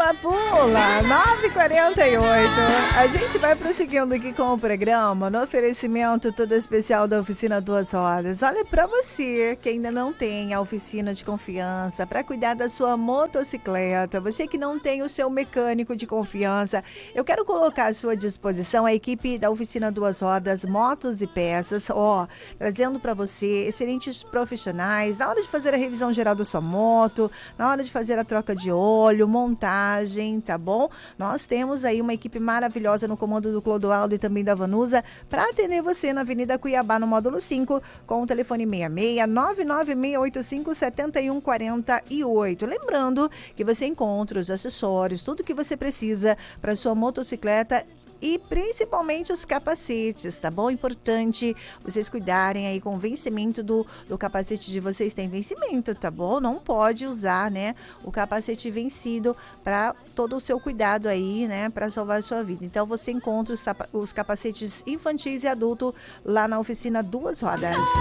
Pula, 9h48. A gente vai prosseguindo aqui com o programa no oferecimento todo especial da Oficina Duas Rodas. Olha, para você que ainda não tem a oficina de confiança para cuidar da sua motocicleta, você que não tem o seu mecânico de confiança, eu quero colocar à sua disposição a equipe da Oficina Duas Rodas, Motos e Peças, trazendo para você excelentes profissionais na hora de fazer a revisão geral da sua moto, na hora de fazer a troca de óleo, montagem, tá bom? Nós temos aí uma equipe maravilhosa no comando do Clodoaldo e também da Vanusa para atender você na Avenida Cuiabá, no módulo 5, com o telefone 66-99685-7148. Lembrando que você encontra os acessórios, tudo que você precisa para sua motocicleta e principalmente os capacetes, tá bom? Importante vocês cuidarem aí com o vencimento do capacete de vocês. Tem vencimento, tá bom? Não pode usar, né, o capacete vencido para todo o seu cuidado aí, né, para salvar a sua vida. Então você encontra os capacetes infantis e adulto lá na Oficina Duas Rodas.